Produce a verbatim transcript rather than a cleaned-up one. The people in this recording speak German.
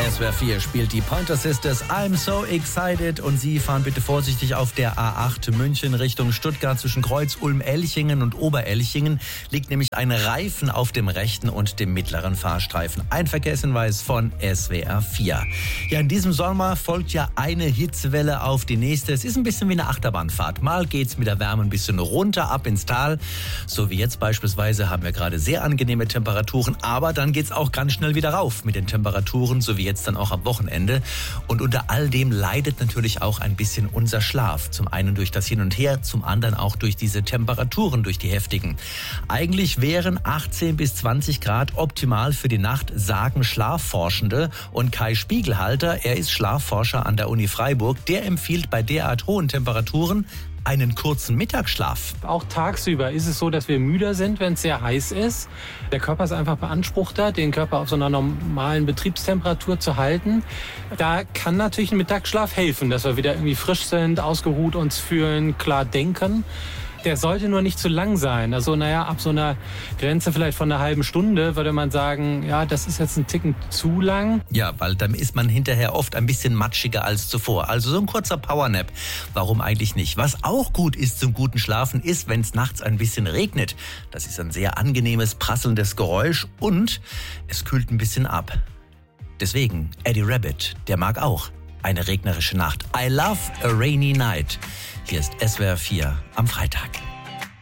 S W R vier spielt die Pointer Sisters I'm So Excited und Sie fahren bitte vorsichtig auf der A acht München Richtung Stuttgart. Zwischen Kreuz Ulm-Elchingen und Oberelchingen liegt nämlich ein Reifen auf dem rechten und dem mittleren Fahrstreifen. Ein Verkehrshinweis von S W R vier. Ja, in diesem Sommer folgt ja eine Hitzewelle auf die nächste. Es ist ein bisschen wie eine Achterbahnfahrt. Mal geht's mit der Wärme ein bisschen runter, ab ins Tal. So wie jetzt beispielsweise haben wir gerade sehr angenehme Temperaturen, aber dann geht's auch ganz schnell wieder rauf mit den Temperaturen, so wie jetzt dann auch am Wochenende. Und unter all dem leidet natürlich auch ein bisschen unser Schlaf. Zum einen durch das Hin und Her, zum anderen auch durch diese Temperaturen, durch die heftigen. Eigentlich wären achtzehn bis zwanzig Grad optimal für die Nacht, sagen Schlafforschende. Und Kai Spiegelhalter, er ist Schlafforscher an der Uni Freiburg, der empfiehlt bei derart hohen Temperaturen einen kurzen Mittagsschlaf. Auch tagsüber ist es so, dass wir müder sind, wenn es sehr heiß ist. Der Körper ist einfach beanspruchter, den Körper auf so einer normalen Betriebstemperatur zu halten. Da kann natürlich ein Mittagsschlaf helfen, dass wir wieder irgendwie frisch sind, ausgeruht uns fühlen, klar denken. Der sollte nur nicht zu lang sein. Also naja, ab so einer Grenze vielleicht von einer halben Stunde würde man sagen, ja, das ist jetzt ein Ticken zu lang. Ja, weil dann ist man hinterher oft ein bisschen matschiger als zuvor. Also so ein kurzer Powernap, warum eigentlich nicht? Was auch gut ist zum guten Schlafen ist, wenn es nachts ein bisschen regnet. Das ist ein sehr angenehmes, prasselndes Geräusch und es kühlt ein bisschen ab. Deswegen, Eddie Rabbit, der mag auch eine regnerische Nacht. I love a rainy night. Hier ist S W R vier am Freitag.